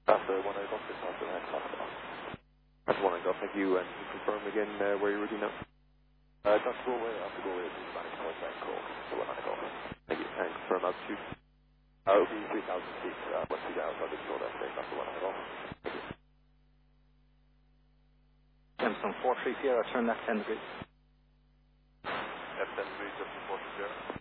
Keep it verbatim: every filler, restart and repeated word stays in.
After one I got this after that hospital. That's one I got, thank you, and can you confirm again uh, where you're reading now? Uh, that's go away, I have to go away to Spanish North Bangkok, so one I got. Thank you, and confirm altitude. Uh, it'll be three thousand feet, uh, once you get outside the shoulder, that's the one I got. Thank you. Simpson four three zero, turn left ten degrees. Left ten degrees, up to four three zero.